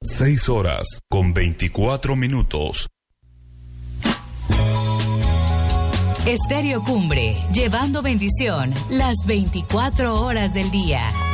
6:24. Estéreo Cumbre, llevando bendición las 24 horas del día.